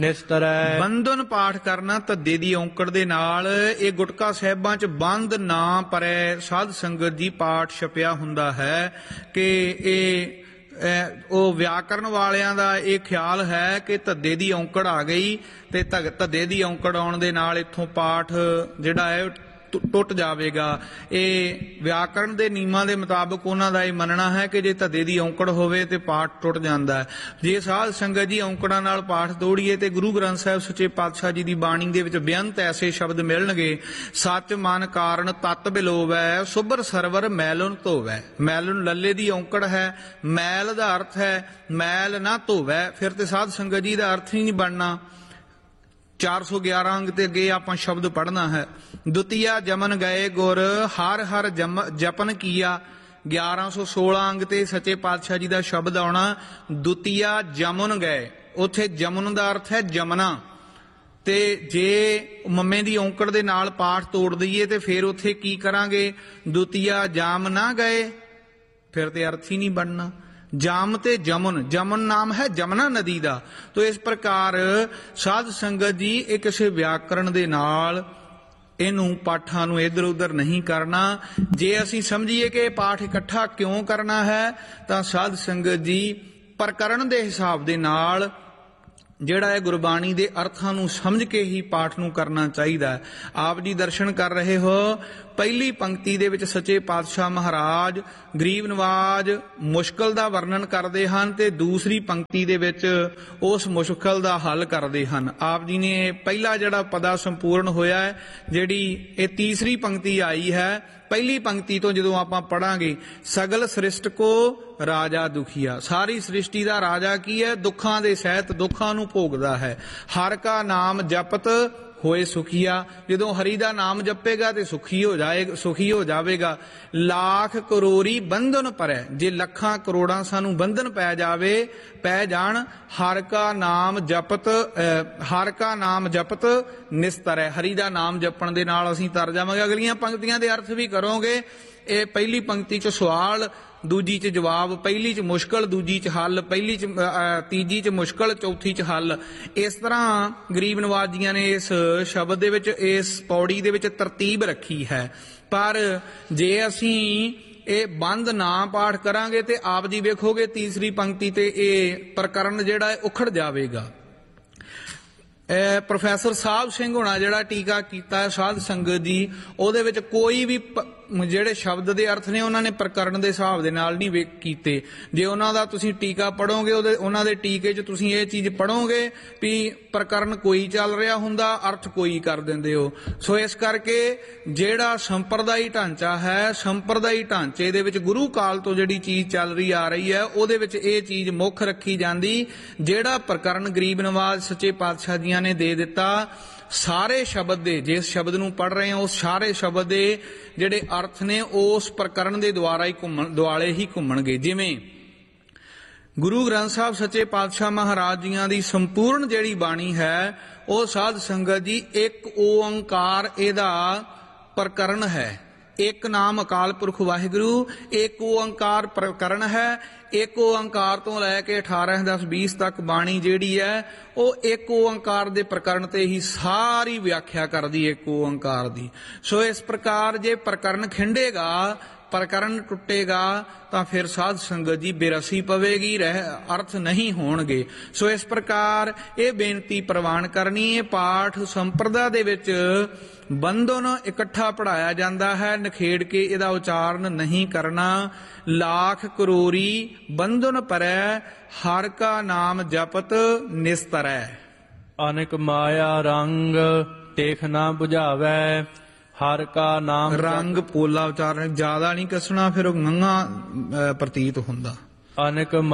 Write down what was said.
ਨਿਸਤਰੈ। ਬੰਧਨ ਪਾਠ ਕਰਨਾ ਧੱਦੇ ਦੀ ਔਂਕੜ ਦੇ ਨਾਲ। ਇਹ ਗੁਟਕਾ ਸਾਹਿਬਾਂ 'ਚ ਬੰਦ ਨਾ ਪਰੈ ਸਾਧ ਸੰਗਤ ਜੀ ਪਾਠ ਛਪਿਆ ਹੁੰਦਾ ਹੈ ਕਿ ਇਹ ਉਹ ਵਿਆਕਰਨ ਵਾਲਿਆਂ ਦਾ ਇਹ ਖਿਆਲ ਹੈ ਕਿ ਧੱਦੇ ਦੀ ਔਂਕੜ ਆ ਗਈ ਤੇ ਧੱਦੇ ਦੀ ਔਂਕੜ ਆਉਣ ਦੇ ਨਾਲ ਇੱਥੋਂ ਪਾਠ ਜਿਹੜਾ ਹੈ ਟੁੱਟ ਜਾਵੇਗਾ। ਇਹ ਵਿਆਕਰਨ ਦੇ ਨਿਯਮਾਂ ਦੇ ਮੁਤਾਬਕ ਉਹਨਾਂ ਦਾ ਇਹ ਮੰਨਣਾ ਹੈ ਕਿ ਜੇ ਧੱਦੇ ਦੀ ਔਂਕੜ ਹੋਵੇ ਤੇ ਪਾਠ ਟੁੱਟ ਜਾਂਦਾ ਹੈ। ਜੇ ਸਾਧ ਸੰਗਤ ਜੀ ਔਂਕੜਾਂ ਨਾਲ ਪਾਠ ਤੋੜੀਏ ਤੇ ਗੁਰੂ ਗ੍ਰੰਥ ਸਾਹਿਬ ਸੱਚੇ ਪਾਤਸ਼ਾਹ ਜੀ ਦੀ ਬਾਣੀ ਦੇ ਵਿੱਚ ਬੇਅੰਤ ਐਸੇ ਸ਼ਬਦ ਮਿਲਣਗੇ। ਸੱਚ ਮਨ ਕਾਰਨ ਤਤ ਬਿਲੋਵੈ ਸੁਭਰ ਸਰਵਰ ਮੈਲਨ ਧੋਵੈ। ਮੈਲਨ ਲੱਲੇ ਦੀ ਔਂਕੜ ਹੈ, ਮੈਲ ਦਾ ਅਰਥ ਹੈ ਮੈਲ ਨਾ ਧੋਵੈ। ਫਿਰ ਤੇ ਸਾਧ ਸੰਗਤ ਜੀ ਦਾ ਅਰਥ ਹੀ ਨਹੀਂ ਬਣਨਾ। 411 ਅੰਗ ਤੇ ਅੱਗੇ ਆਪਾਂ ਸ਼ਬਦ ਪੜ੍ਹਨਾ ਹੈ। ਦੁਤੀਆ ਜਮਨ ਗਏ ਗੁਰ ਹਰ ਹਰ ਜਪਨ ਕੀਆ। 1116 ਅੰਗ ਤੇ ਸੱਚੇ ਪਾਤਸ਼ਾਹ ਜੀ ਦਾ ਸ਼ਬਦ ਆਉਣਾ ਦੁਤੀਆ ਜਮਨ ਗਏ। ਉੱਥੇ ਜਮਨ ਦਾ ਅਰਥ ਹੈ ਜਮਨਾ। ਤੇ ਜੇ ਮੰਮੇ ਦੀ ਔਂਕੜ ਦੇ ਨਾਲ ਪਾਠ ਤੋੜ ਦਈਏ ਤੇ ਫਿਰ ਉੱਥੇ ਕੀ ਕਰਾਂਗੇ? ਦੁਤੀਆ ਜਾਮ ਨਾ ਗਏ, ਫਿਰ ਤੇ ਅਰਥ ਹੀ ਨਹੀਂ ਬਣਨਾ। ਜਾਮ ਤੇ ਜਮਨ, ਜਮਨ ਨਾਮ ਹੈ ਜਮਨਾ ਨਦੀ ਦਾ। ਤੋ ਇਸ ਪ੍ਰਕਾਰ ਸਾਧ ਸੰਗਤ ਜੀ ਇਹ ਕਿਸੇ ਵਿਆਕਰਨ ਦੇ ਨਾਲ ਇਹਨੂੰ ਪਾਠਾਂ ਨੂੰ ਇੱਧਰ ਉੱਧਰ ਨਹੀਂ ਕਰਨਾ। ਜੇ ਅਸੀਂ ਸਮਝੀਏ ਕਿ ਇਹ ਪਾਠ ਇਕੱਠਾ ਕਿਉਂ ਕਰਨਾ ਹੈ ਤਾਂ ਸਾਧ ਸੰਗਤ ਜੀ ਪ੍ਰਕਰਨ ਦੇ ਹਿਸਾਬ ਦੇ ਨਾਲ ਜਿਹੜਾ ਹੈ ਗੁਰਬਾਣੀ ਦੇ ਅਰਥਾਂ ਨੂੰ ਸਮਝ ਕੇ ਹੀ ਪਾਠ ਨੂੰ ਕਰਨਾ ਚਾਹੀਦਾ। ਆਪ ਜੀ ਦਰਸ਼ਨ ਕਰ ਰਹੇ ਹੋ, ਪਹਿਲੀ ਪੰਕਤੀ ਦੇ ਵਿੱਚ ਸੱਚੇ ਪਾਤਸ਼ਾਹ ਮਹਾਰਾਜ ਗਰੀਬ ਨਵਾਜ ਮੁਸ਼ਕਲ ਦਾ ਵਰਣਨ ਕਰਦੇ ਹਨ ਤੇ ਦੂਸਰੀ ਪੰਕਤੀ ਦੇ ਵਿੱਚ ਉਸ ਮੁਸ਼ਕਲ ਦਾ ਹੱਲ ਕਰਦੇ ਹਨ। ਆਪ ਜੀ ਨੇ ਪਹਿਲਾ ਜਿਹੜਾ ਪਦਾ ਸੰਪੂਰਨ ਹੋਇਆ ਹੈ, ਜਿਹੜੀ ਇਹ ਤੀਸਰੀ ਪੰਕਤੀ ਆਈ ਹੈ, ਪਹਿਲੀ ਪੰਕਤੀ ਤੋਂ ਜਦੋਂ ਆਪਾਂ ਪੜਾਂਗੇ ਸਗਲ ਸ੍ਰਿਸ਼ਟ ਕੋ ਰਾਜਾ ਦੁਖੀਆ। ਸਾਰੀ ਸ੍ਰਿਸ਼ਟੀ ਦਾ ਰਾਜਾ ਕੀ ਹੈ? ਦੁੱਖਾਂ ਦੇ ਸਹਿਤ ਦੁੱਖਾਂ ਨੂੰ ਭੋਗਦਾ ਹੈ। ਹਰ ਕਾ ਨਾਮ ਜਪਤ ਹੋਏ ਸੁਖੀਆ। ਜਦੋਂ ਹਰੀ ਦਾ ਨਾਮ ਜਪੇਗਾ ਤੇ ਸੁਖੀ ਹੋ ਜਾਵੇਗਾ। ਲੱਖ ਕਰੋੜੀ ਬੰਧਨ ਪਰੈ। ਜੇ ਲੱਖਾਂ ਕਰੋੜਾਂ ਸਾਨੂੰ ਬੰਧਨ ਪੈ ਜਾਣ ਹਰ ਕਾ ਨਾਮ ਜਪਤ ਨਿਸਤਰੈ। ਹਰੀ ਦਾ ਨਾਮ ਜਪਣ ਦੇ ਨਾਲ ਅਸੀਂ ਤਰ ਜਾਵਾਂਗੇ। ਅਗਲੀਆਂ ਪੰਕਤੀਆਂ ਦੇ ਅਰਥ ਵੀ ਕਰੋਗੇ। ਇਹ ਪਹਿਲੀ ਪੰਕਤੀ 'ਚ ਸਵਾਲ, ਦੂਜੀ 'ਚ ਜਵਾਬ, ਪਹਿਲੀ 'ਚ ਮੁਸ਼ਕਲ, ਦੂਜੀ 'ਚ ਹੱਲ, ਤੀਜੀ 'ਚ ਮੁਸ਼ਕਲ, ਚੌਥੀ 'ਚ ਹੱਲ। ਇਸ ਤਰ੍ਹਾਂ ਗਰੀਬ ਨਵਾਜ ਜੀਆਂ ਨੇ ਇਸ ਸ਼ਬਦ ਦੇ ਵਿੱਚ, ਇਸ ਪੌੜੀ ਦੇ ਵਿੱਚ ਤਰਤੀਬ ਰੱਖੀ ਹੈ। ਪਰ ਜੇ ਅਸੀਂ ਇਹ ਬੰਦ ਨਾ ਪਾਠ ਕਰਾਂਗੇ ਤੇ ਆਪ ਜੀ ਵੇਖੋਗੇ ਤੀਸਰੀ ਪੰਕਤੀ ਤੇ ਇਹ ਪ੍ਰਕਰਨ ਜਿਹੜਾ ਹੈ ਉਖੜ ਜਾਵੇਗਾ। ਪ੍ਰੋਫੈਸਰ ਸਾਹਿਬ ਸਿੰਘ ਹੋਣਾ ਜਿਹੜਾ ਟੀਕਾ ਕੀਤਾ ਸਾਧ ਸੰਗਤ ਜੀ, ਉਹਦੇ ਵਿੱਚ ਕੋਈ ਵੀ ਜਿਹੜੇ ਸ਼ਬਦ ਦੇ ਅਰਥ ਨੇ ਉਹਨਾਂ ਨੇ ਪ੍ਰਕਰਨ ਦੇ ਹਿਸਾਬ ਦੇ ਨਾਲ ਨਹੀਂ ਕੀਤੇ। ਜੇ ਉਹਨਾਂ ਦਾ ਤੁਸੀਂ ਟੀਕਾ ਪੜੋਗੇ, ਉਹਨਾਂ ਦੇ ਟੀਕੇ 'ਚ ਤੁਸੀਂ ਇਹ ਚੀਜ਼ ਪੜੋਗੇ ਵੀ ਪ੍ਰਕਰਨ ਕੋਈ ਚੱਲ ਰਿਹਾ ਹੁੰਦਾ, ਅਰਥ ਕੋਈ ਕਰ ਦਿੰਦੇ ਹੋ। ਸੋ ਇਸ ਕਰਕੇ ਜਿਹੜਾ ਸੰਪਰਦਾਈ ਢਾਂਚਾ ਹੈ, ਸੰਪਰਦਾਈ ਢਾਂਚੇ ਦੇ ਵਿੱਚ ਗੁਰੂ ਕਾਲ ਤੋਂ ਜਿਹੜੀ ਚੀਜ਼ ਚੱਲ ਰਹੀ ਆ ਰਹੀ ਹੈ ਉਹਦੇ ਵਿੱਚ ਇਹ ਚੀਜ਼ ਮੁੱਖ ਰੱਖੀ ਜਾਂਦੀ। ਜਿਹੜਾ ਪ੍ਰਕਰਨ ਗਰੀਬ ਨਵਾਜ ਸੱਚੇ ਪਾਤਸ਼ਾਹ ਜੀਆਂ ਨੇ ਦੇ ਦਿੱਤਾ, ਸਾਰੇ ਸ਼ਬਦ ਦੇ, ਜਿਸ ਸ਼ਬਦ ਨੂੰ ਪੜ੍ਹ ਰਹੇ ਹਾਂ ਉਸ ਸਾਰੇ ਸ਼ਬਦ ਦੇ ਜਿਹੜੇ ਅਰਥ ਨੇ ਉਸ ਪ੍ਰਕਰਨ ਦੇ ਦੁਆਲੇ ਹੀ ਘੁੰਮਣਗੇ। ਜਿਵੇਂ ਗੁਰੂ ਗ੍ਰੰਥ ਸਾਹਿਬ ਸੱਚੇ ਪਾਤਸ਼ਾਹ ਮਹਾਰਾਜ ਜੀਆਂ ਦੀ ਸੰਪੂਰਨ ਜਿਹੜੀ ਬਾਣੀ ਹੈ ਉਹ ਸਾਧ ਸੰਗਤ ਜੀ ਇੱਕ ਓੰਕਾਰ ਇਹਦਾ ਪ੍ਰਕਰਨ ਹੈ। ਇੱਕ ਨਾਮ ਅਕਾਲ ਪੁਰਖ ਵਾਹਿਗੁਰੂ, ਇੱਕ ਓੰਕਾਰ ਪ੍ਰਕਰਨ ਹੈ। ਇੱਕ ਓੰਕਾਰ ਤੋਂ ਲੈ ਕੇ 18, 10, 20 ਤੱਕ ਬਾਣੀ ਜਿਹੜੀ ਹੈ ਉਹ ਇੱਕ ਓੰਕਾਰ ਦੇ ਪ੍ਰਕਰਨ ਤੇ ਹੀ ਸਾਰੀ ਵਿਆਖਿਆ ਕਰਦੀ ਇੱਕ ਓੰਕਾਰ ਦੀ। ਸੋ ਇਸ ਪ੍ਰਕਾਰ ਜੇ ਪ੍ਰਕਰਨ ਖਿੰਡੇਗਾ, ਪ੍ਰਕਰਨ ਟੁੱਟੇਗਾ ਤਾਂ ਫਿਰ ਸਾਧ ਸੰਗਤ ਜੀ ਬੇਰਸੀ ਪਵੇਗੀ, ਅਰਥ ਨਹੀਂ ਹੋਣਗੇ। ਸੋ ਇਸ ਪ੍ਰਕਾਰ ਇਹ ਬੇਨਤੀ ਪ੍ਰਵਾਨ ਕਰਨੀ। ਇਹ ਪਾਠ ਸੰਪਰਦਾ ਦੇ ਵਿੱਚ ਬੰਧਨ ਇਕੱਠਾ ਪੜਾਇਆ ਜਾਂਦਾ ਹੈ, ਨਖੇੜ ਕੇ ਇਹਦਾ ਉਚਾਰਨ ਨਹੀਂ ਕਰਨਾ। ਲੱਖ ਕਰੋੜੀ ਬੰਧਨ ਪਰੈ ਹਰ ਕਾ ਨਾਮ ਜਪਤ ਨਿਸਤਰੈ। ਅਨੇਕ ਮਾਇਆ ਰੰਗ ਟੇਖ ਨਾ 부ਝਾਵੈ ਹਰ ਕਾ ਨਾਮ। ਰੰਗ ਪੋਲਾ ਉਚਾਰਨ, ਜ਼ਿਆਦਾ ਨਹੀਂ ਕੱਸਣਾ, ਫਿਰ ਉਹ ਗੰਗਾ ਪ੍ਰਤੀਤ ਹੁੰਦਾ। ਅਨੇਕ